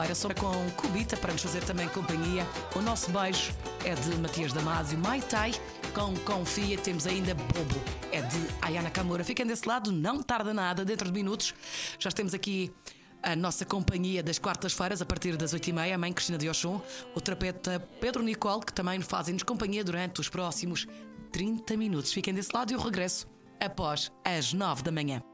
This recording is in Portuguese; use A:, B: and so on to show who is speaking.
A: Era só com Cubita para nos fazer também companhia. O nosso beijo é de Matias Damasio. Mai Tai com Confia. Temos ainda Bobo, é de Ayana Kamura. Fiquem desse lado, não tarda nada. Dentro de minutos já temos aqui a nossa companhia das quartas-feiras, a partir das 8h30. A mãe Cristina de Oxum, o terapeuta Pedro Nicole, que também fazem-nos companhia durante os próximos 30 minutos. Fiquem desse lado e eu regresso após as 9 da manhã.